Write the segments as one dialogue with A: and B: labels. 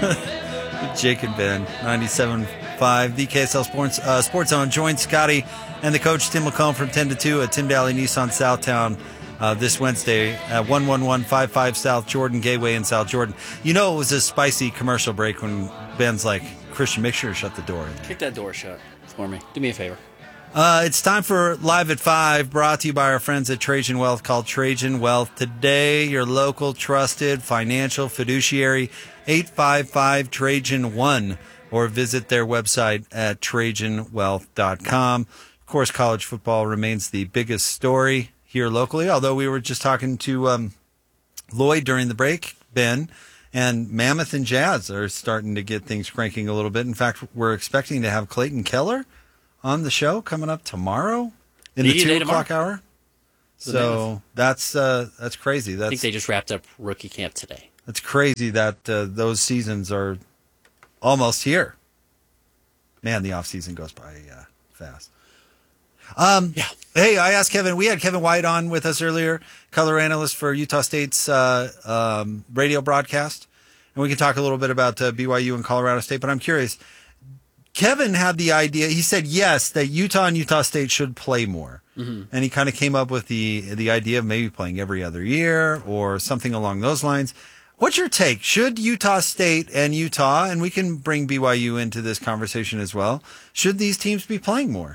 A: Jake and Ben, 97.5, the KSL Sports Zone. Join Scotty and the coach, Tim McComb, from 10 to 2 at Tim Daly Nissan Southtown this Wednesday at 11155 South Jordan Gateway in South Jordan. You know, it was a spicy commercial break when Ben's like, Christian, make sure to shut the door.
B: Kick that door shut for me. Do me a favor.
A: It's time for Live at 5, brought to you by our friends at Trajan Wealth, called Trajan Wealth today. Your local, trusted, financial fiduciary, 855-TRAJAN-1, or visit their website at TrajanWealth.com. Of course, college football remains the biggest story here locally, although we were just talking to Lloyd during the break, Ben, and Mammoth and Jazz are starting to get things cranking a little bit. In fact, we're expecting to have Clayton Keller on the show coming up tomorrow in the 2 o'clock hour. So that's crazy.
B: I think they just wrapped up rookie camp today.
A: It's crazy that those seasons are almost here. Man, the off season goes by fast.
B: Yeah.
A: Hey, I asked Kevin. We had Kevin White on with us earlier, color analyst for Utah State's radio broadcast, and we can talk a little bit about BYU and Colorado State. But I'm curious. Kevin had the idea. He said yes, that Utah and Utah State should play more, and he kind of came up with the idea of maybe playing every other year or something along those lines. What's your take? Should Utah State and Utah, and we can bring BYU into this conversation as well, should these teams be playing more?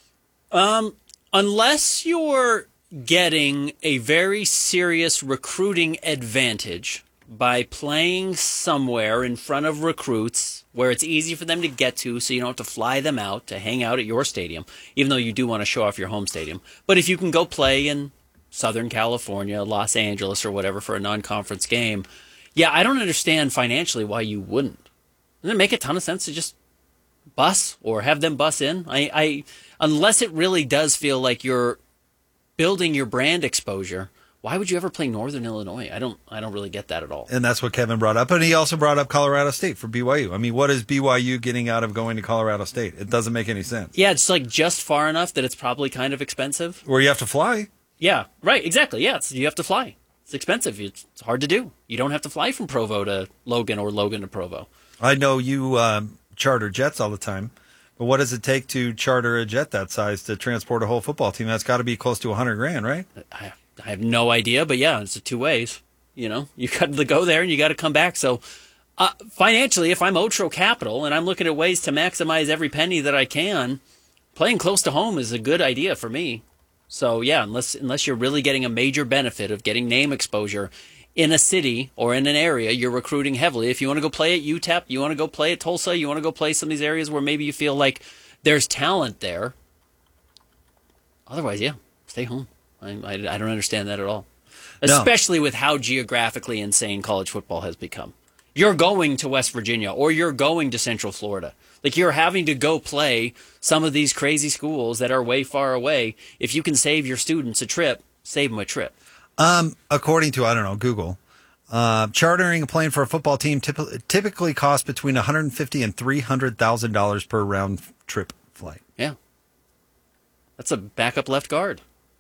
B: Unless you're getting a very serious recruiting advantage by playing somewhere in front of recruits where it's easy for them to get to, so you don't have to fly them out to hang out at your stadium, even though you do want to show off your home stadium. But if you can go play in Southern California, Los Angeles, or whatever for a non-conference game, yeah, I don't understand financially why you wouldn't. Doesn't it make a ton of sense to just bus or have them bus in? I unless it really does feel like you're building your brand exposure, why would you ever play Northern Illinois? I don't really get that at all.
A: And that's what Kevin brought up. And he also brought up Colorado State for BYU. I mean, what is BYU getting out of going to Colorado State? It doesn't make any sense.
B: Yeah, it's like just far enough that it's probably kind of expensive.
A: Where you have to fly.
B: Yeah, right, exactly. Yeah, you have to fly. It's expensive. It's hard to do. You don't have to fly from Provo to Logan or Logan to Provo.
A: I know you charter jets all the time. But what does it take to charter a jet that size to transport a whole football team? That's got to be close to $100,000, right?
B: I have no idea, but yeah, it's two ways. You know, you got to go there and you got to come back. So financially, if I'm Otro Capital and I'm looking at ways to maximize every penny that I can, playing close to home is a good idea for me. So yeah, unless you're really getting a major benefit of getting name exposure in a city or in an area you're recruiting heavily. If you want to go play at UTEP, you want to go play at Tulsa, you want to go play some of these areas where maybe you feel like there's talent there. Otherwise, yeah, stay home. I don't understand that at all. Especially with how geographically insane college football has become. You're going to West Virginia or you're going to Central Florida. Like, you're having to go play some of these crazy schools that are way far away. If you can save your students a trip, save them a trip.
A: According to, I don't know, Google, chartering a plane for a football team typically costs between $150,000 and $300,000 per round trip flight.
B: Yeah. That's a backup left guard.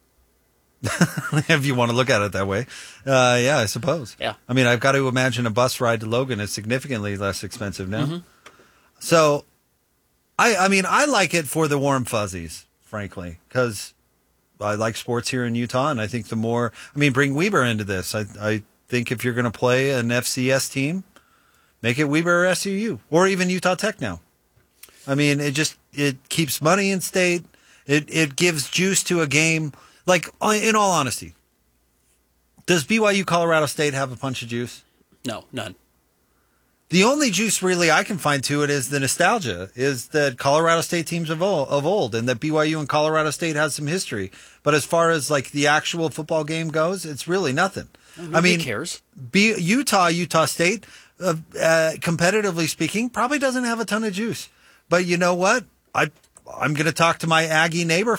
A: If you want to look at it that way. Yeah, I suppose.
B: Yeah.
A: I mean, I've got to imagine a bus ride to Logan is significantly less expensive now.
B: Mm-hmm.
A: So, I mean, I like it for the warm fuzzies, frankly, because I like sports here in Utah, and I think the more, I mean, bring Weber into this. I think if you're going to play an FCS team, make it Weber or SUU, or even Utah Tech now. I mean, it keeps money in state. It gives juice to a game. Like, in all honesty, does BYU Colorado State have a punch of juice?
B: No, none.
A: The only juice really I can find to it is the nostalgia, is that Colorado State teams of old, and that BYU and Colorado State has some history. But as far as like the actual football game goes, it's really nothing.
B: Nobody cares.
A: Utah State, competitively speaking, probably doesn't have a ton of juice. But you know what? I'm going to talk to my Aggie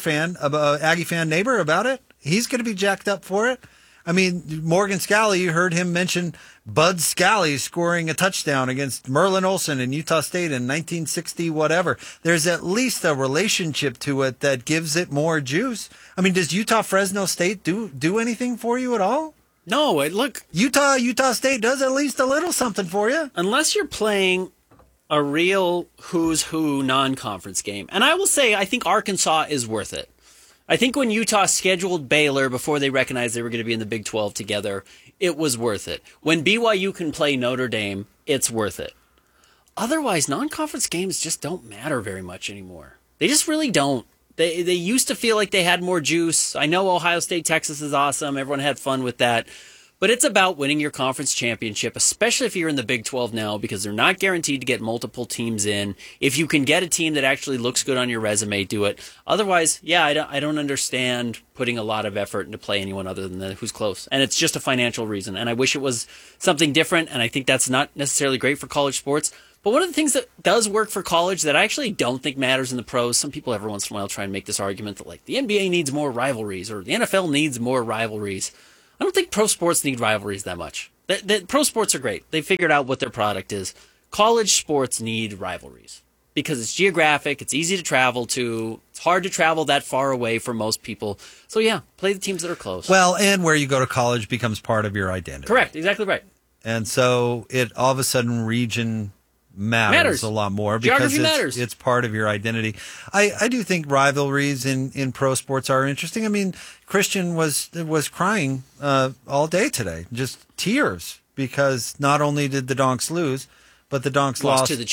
A: fan neighbor about it. He's going to be jacked up for it. I mean, Morgan Scalley, you heard him mention Bud Scalley scoring a touchdown against Merlin Olsen in Utah State in 1960, whatever. There's at least a relationship to it that gives it more juice. I mean, does Utah Fresno State do anything for you at all?
B: No, look,
A: Utah State does at least a little something for you.
B: unless you're playing a real who's who non-conference game, and I will say I think Arkansas is worth it. I think when Utah scheduled Baylor before they recognized they were going to be in the Big 12 together, it was worth it. When BYU can play Notre Dame, it's worth it. Otherwise, non-conference games just don't matter very much anymore. They just really don't. They used to feel like they had more juice. I know Ohio State, Texas is awesome. Everyone had fun with that. But it's about winning your conference championship, especially if you're in the Big 12 now, because they're not guaranteed to get multiple teams in. If you can get a team that actually looks good on your resume, do it. Otherwise, yeah, I don't understand putting a lot of effort into play anyone other than who's close. And it's just a financial reason. And I wish it was something different, and I think that's not necessarily great for college sports. But one of the things that does work for college that I actually don't think matters in the pros, some people every once in a while try and make this argument that like the NBA needs more rivalries or the NFL needs more rivalries. I don't think pro sports need rivalries that much. Pro sports are great. They figured out what their product is. College sports need rivalries because it's geographic. It's easy to travel to. It's hard to travel that far away for most people. So, yeah, play the teams that are close.
A: Well, and where you go to college becomes part of your identity.
B: Correct. Exactly right.
A: And so it all of a sudden region matters a lot more because it's part of your identity. I do think rivalries in pro sports are interesting. I mean, Christian was crying all day today, just tears, because not only did the Donks lose, but the Donks lost
B: to the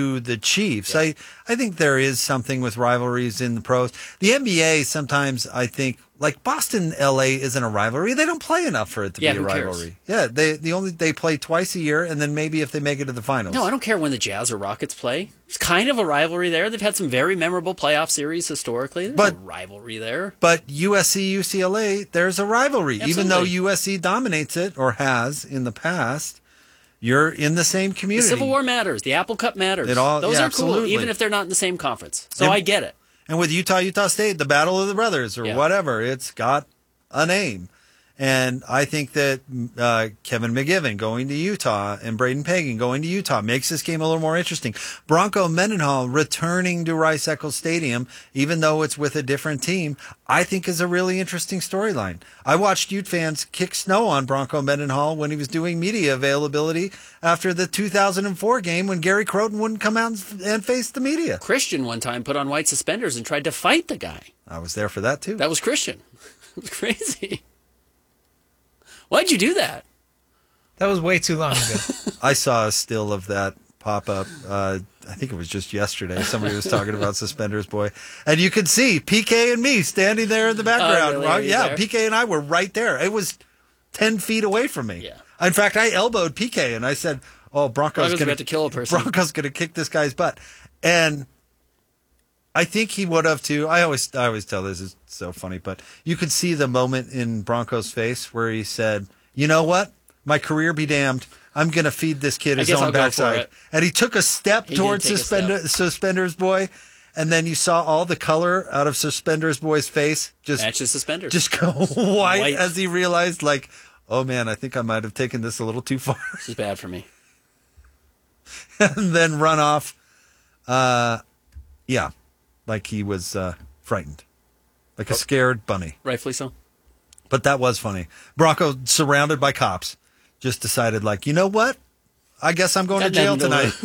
B: Chiefs.
A: Yeah. I think there is something with rivalries in the pros. The NBA sometimes, I think, like Boston, LA isn't a rivalry. They don't play enough for it to be a rivalry.
B: Cares?
A: Yeah, they play twice a year, and then maybe if they make it to the finals.
B: No, I don't care when the Jazz or Rockets play. It's kind of a rivalry there. They've had some very memorable playoff series historically. There's a rivalry there.
A: But USC, UCLA, there's a rivalry.
B: Absolutely.
A: Even though USC dominates it or has in the past, you're in the same community.
B: The Civil War matters. The Apple Cup matters. Those are cool,
A: absolutely.
B: even if they're not in the same conference. So I get it.
A: And with Utah State, the Battle of the Brothers or whatever, it's got a name. And I think that Kevin McGivern going to Utah and Braden Pagan going to Utah makes this game a little more interesting. Bronco Mendenhall returning to Rice-Eccles Stadium, even though it's with a different team, I think is a really interesting storyline. I watched Ute fans kick snow on Bronco Mendenhall when he was doing media availability after the 2004 game when Gary Croton wouldn't come out and face the media.
B: Christian one time put on white suspenders and tried to fight the guy.
A: I was there for that too.
B: That was Christian. It was crazy. Why'd you do that?
C: That was way too long ago.
A: I saw a still of that pop up. I think it was just yesterday. Somebody was talking about Suspenders Boy. And you could see PK and me standing there in the background.
B: Really?
A: Yeah, PK and I were right there. It was 10 feet away from me.
B: Yeah.
A: In fact, I elbowed PK and I said, oh, Broncos going
B: to kill a person.
A: Broncos going to kick this guy's butt. And I think he would have too. I always tell this is so funny, but you could see the moment in Bronco's face where he said, "You know what? My career be damned. I'm going to feed this kid his own backside." And he took a step towards Suspenders Boy, and then you saw all the color out of Suspenders Boy's face
B: matches suspenders.
A: Just go white as he realized, like, oh man, I think I might have taken this a little too far.
B: This is bad for me.
A: And then run off. Yeah. Like he was frightened. Like a scared bunny.
B: Rightfully so.
A: But that was funny. Bronco, surrounded by cops, just decided, like, you know what? I guess I'm going to jail tonight.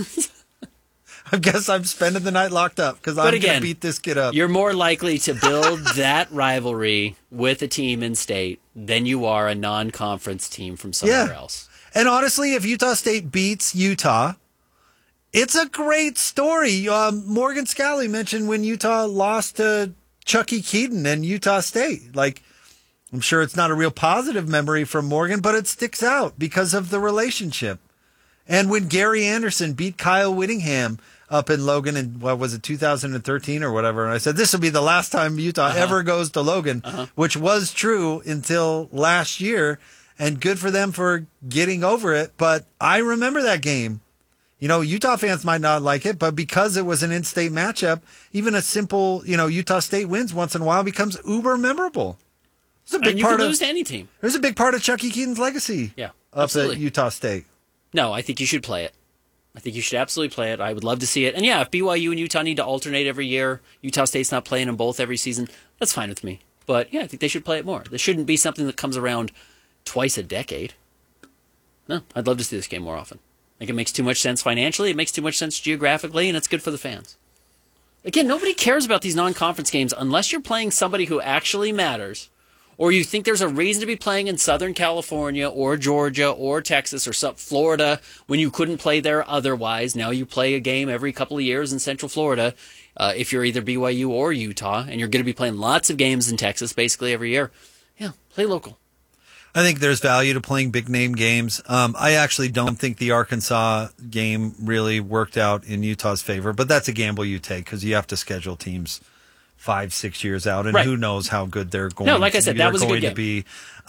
A: I guess I'm spending the night locked up because I'm going to beat this kid up.
B: You're more likely to build that rivalry with a team in state than you are a non-conference team from somewhere else.
A: And honestly, if Utah State beats Utah, it's a great story. Morgan Scalley mentioned when Utah lost to Chucky Keaton and Utah State. Like, I'm sure it's not a real positive memory from Morgan, but it sticks out because of the relationship. And when Gary Anderson beat Kyle Whittingham up in Logan in, 2013 or whatever, and I said, this will be the last time Utah ever goes to Logan, which was true until last year, and good for them for getting over it. But I remember that game. You know, Utah fans might not like it, but because it was an in-state matchup, even a simple, Utah State wins once in a while becomes uber memorable.
B: It's a big and you can lose to any team.
A: There's a big part of Chucky Keaton's legacy.
B: Yeah,
A: up at Utah State.
B: No, I think you should play it. I think you should absolutely play it. I would love to see it. And yeah, if BYU and Utah need to alternate every year, Utah State's not playing them both every season, that's fine with me. But yeah, I think they should play it more. There shouldn't be something that comes around twice a decade. No, I'd love to see this game more often. I think it makes too much sense financially, it makes too much sense geographically, and it's good for the fans. Again, nobody cares about these non-conference games unless you're playing somebody who actually matters, or you think there's a reason to be playing in Southern California or Georgia or Texas or Florida when you couldn't play there otherwise. Now you play a game every couple of years in Central Florida if you're either BYU or Utah, and you're going to be playing lots of games in Texas basically every year. Yeah, play local.
A: I think there's value to playing big name games. I actually don't think the Arkansas game really worked out in Utah's favor, but that's a gamble you take because you have to schedule teams 5-6 years out, and who knows how good they're going.
B: No, like I said, that was a good game.
A: To be.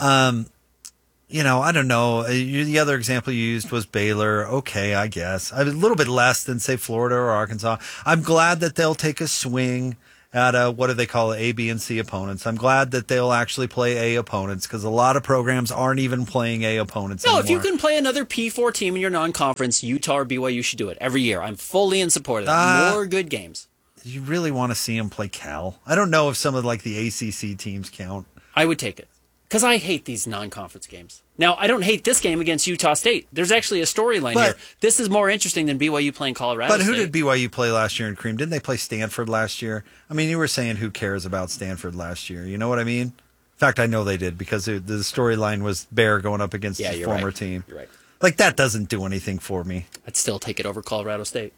A: I don't know. The other example you used was Baylor. Okay, I guess a little bit less than say Florida or Arkansas. I'm glad that they'll take a swing at what do they call it, A, B, and C opponents. I'm glad that they'll actually play A opponents because a lot of programs aren't even playing A opponents anymore.
B: If you can play another P4 team in your non-conference, Utah or BYU should do it every year. I'm fully in support of that. More good games.
A: You really want to see them play Cal? I don't know if some of the ACC teams count.
B: I would take it because I hate these non-conference games. Now, I don't hate this game against Utah State. There's actually a storyline here. This is more interesting than BYU playing Colorado State.
A: But who did BYU play last year in Cream? Didn't they play Stanford last year? I mean, you were saying who cares about Stanford last year. You know what I mean? In fact, I know they did because the storyline was Bear going up against his former team.
B: You're right.
A: That doesn't do anything for me.
B: I'd still take it over Colorado State.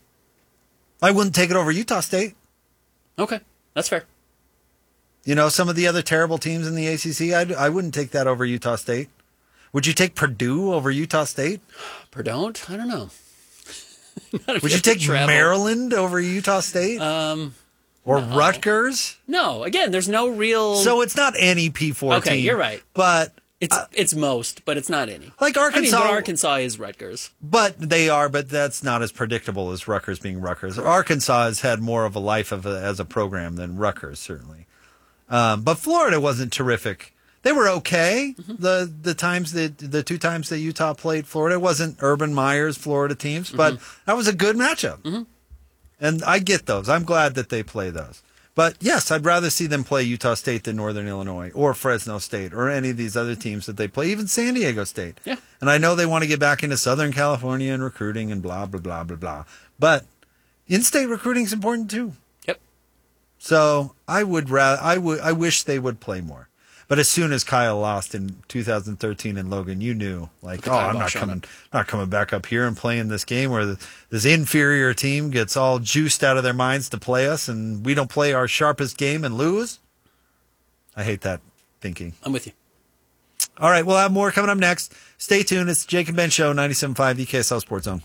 A: I wouldn't take it over Utah State.
B: Okay, that's fair.
A: Some of the other terrible teams in the ACC, I wouldn't take that over Utah State. Would you take Purdue over Utah State?
B: Purdue? I don't know.
A: Would you take Maryland over Utah State? Or Rutgers?
B: No. Again, there's no real...
A: So it's not any P4 team.
B: Okay, you're right.
A: But...
B: It's most, but it's not any.
A: Like Arkansas...
B: but Arkansas is Rutgers.
A: But that's not as predictable as Rutgers being Rutgers. Arkansas has had more of a life as a program than Rutgers, certainly. But Florida wasn't terrific. They were okay. Mm-hmm. The 2 times that Utah played Florida, it wasn't Urban Meyer's Florida teams, but that was a good matchup. Mm-hmm. And I get those. I'm glad that they play those. But yes, I'd rather see them play Utah State than Northern Illinois or Fresno State or any of these other teams that they play, even San Diego State. Yeah. And I know they want to get back into Southern California and recruiting and blah, blah, blah, blah, blah. But in-state recruiting is important too. Yep. So I wish they would play more. But as soon as Kyle lost in 2013 in Logan, you knew, I'm not coming back up here and playing this game where this inferior team gets all juiced out of their minds to play us, and we don't play our sharpest game and lose. I hate that thinking.
B: I'm with you.
A: All right, we'll have more coming up next. Stay tuned. It's the Jake and Ben Show, 97.5 the KSL Sports Zone.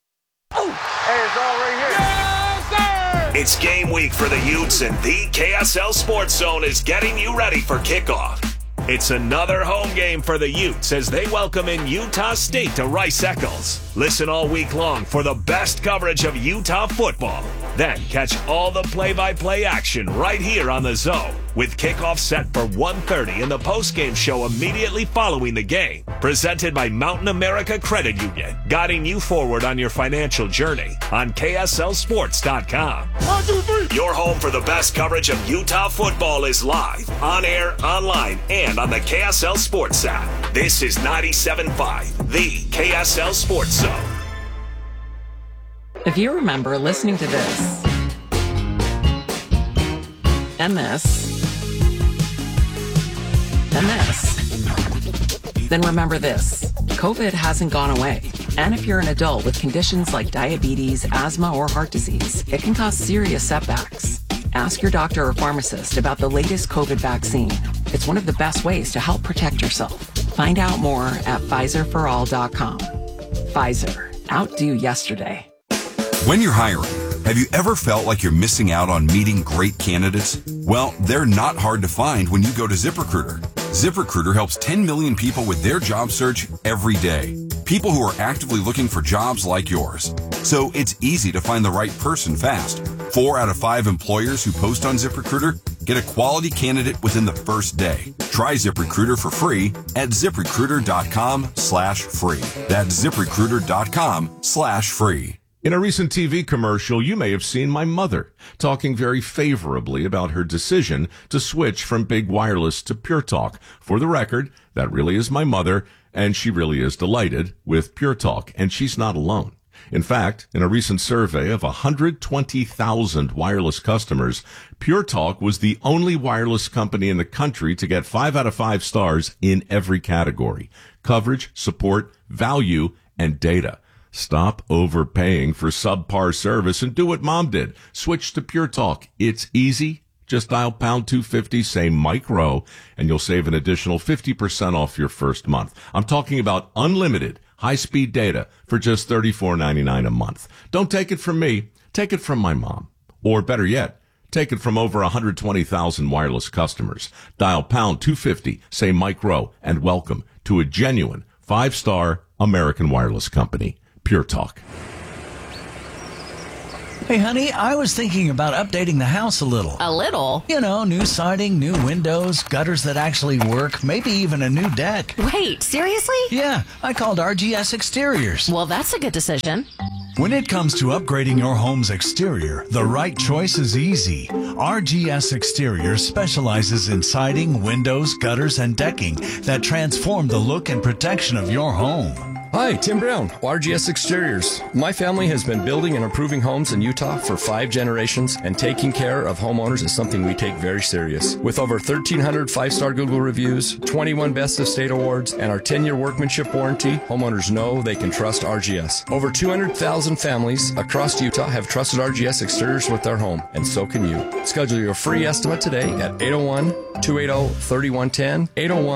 D: It's game week for the Utes, and the KSL Sports Zone is getting you ready for kickoff. It's another home game for the Utes as they welcome in Utah State to Rice-Eccles. Listen all week long for the best coverage of Utah football. Then catch all the play-by-play action right here on the Zone, with kickoff set for 1:30 in the postgame show immediately following the game. Presented by Mountain America Credit Union, guiding you forward on your financial journey on KSLSports.com.
E: 1, 2, 3.
D: Your home for the best coverage of Utah football is live, on air, online, and on the KSL Sports app. This is 97.5, the KSL Sports Zone.
F: If you remember listening to this, and this, and this, then remember this. COVID hasn't gone away. And if you're an adult with conditions like diabetes, asthma, or heart disease, it can cause serious setbacks. Ask your doctor or pharmacist about the latest COVID vaccine. It's one of the best ways to help protect yourself. Find out more at PfizerForAll.com. Pfizer. Outdo yesterday.
G: When you're hiring, have you ever felt like you're missing out on meeting great candidates? Well, they're not hard to find when you go to ZipRecruiter. ZipRecruiter helps 10 million people with their job search every day. People who are actively looking for jobs like yours. So it's easy to find the right person fast. 4 out of 5 employers who post on ZipRecruiter get a quality candidate within the first day. Try ZipRecruiter for free at ZipRecruiter.com/free. That's ZipRecruiter.com/free.
E: In a recent TV commercial, you may have seen my mother talking very favorably about her decision to switch from Big Wireless to Pure Talk. For the record, that really is my mother, and she really is delighted with Pure Talk, and she's not alone. In fact, in a recent survey of 120,000 wireless customers, Pure Talk was the only wireless company in the country to get 5 out of 5 stars in every category: coverage, support, value, and data. Stop overpaying for subpar service and do what Mom did. Switch to Pure Talk. It's easy. Just dial pound 250, say Mike Rowe, and you'll save an additional 50% off your first month. I'm talking about unlimited high-speed data for just $34.99 a month. Don't take it from me. Take it from my mom. Or better yet, take it from over 120,000 wireless customers. Dial pound 250, say Mike Rowe, and welcome to a genuine 5-star American wireless company. Pure Talk.
H: Hey, honey, I was thinking about updating the house a little.
I: A little?
H: You know, new siding, new windows, gutters that actually work, maybe even a new deck.
I: Wait, seriously?
H: Yeah, I called RGS Exteriors.
I: Well, that's a good decision.
J: When it comes to upgrading your home's exterior, the right choice is easy. RGS Exteriors specializes in siding, windows, gutters, and decking that transform the look and protection of your home.
K: Hi, Tim Brown, RGS Exteriors. My family has been building and improving homes in Utah for 5 generations, and taking care of homeowners is something we take very serious. With over 1,300 5-star Google reviews, 21 Best of State awards, and our 10-year workmanship warranty, homeowners know they can trust RGS. Over 200,000 families across Utah have trusted RGS Exteriors with their home, and so can you. Schedule your free estimate today at 801-280-3110,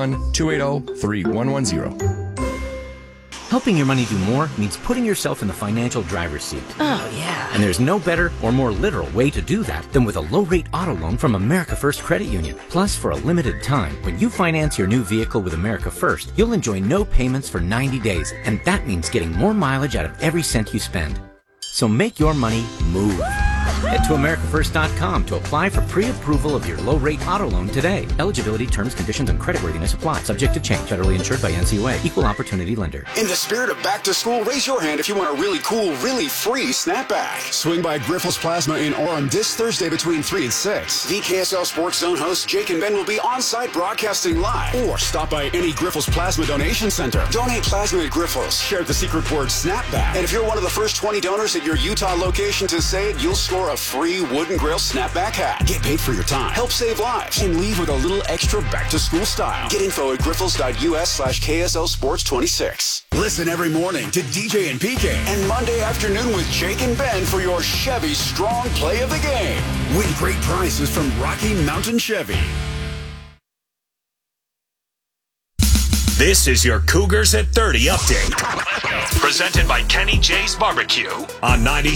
K: 801-280-3110.
L: Helping your money do more means putting yourself in the financial driver's seat.
I: Oh, yeah.
L: And there's no better or more literal way to do that than with a low-rate auto loan from America First Credit Union. Plus, for a limited time, when you finance your new vehicle with America First, you'll enjoy no payments for 90 days. And that means getting more mileage out of every cent you spend. So make your money move. Head to AmericaFirst.com to apply for pre-approval of your low-rate auto loan today. Eligibility, terms, conditions, and creditworthiness apply. Subject to change. Federally insured by NCUA. Equal opportunity lender.
M: In the spirit of back to school, raise your hand if you want a really cool, really free snapback. Swing by Grifols Plasma in Orem this Thursday between 3 and 6. The KSL Sports Zone host Jake and Ben will be on-site broadcasting live. Or stop by any Grifols Plasma donation center. Donate plasma at Grifols. Share the secret word snapback. And if you're one of the first 20 donors at your Utah location to say it, you'll score a free Wooden Grill snapback hat. Get paid for your time, help save lives, and leave with a little extra back-to-school style. Get info at grifols.us/KSL Sports 26. Listen every morning to DJ and PK and Monday afternoon with Jake and Ben for your Chevy Strong Play of the Game. Win great prizes from Rocky Mountain Chevy.
D: This is your Cougars at 30 update. Presented by Kenny J's Barbecue on 90.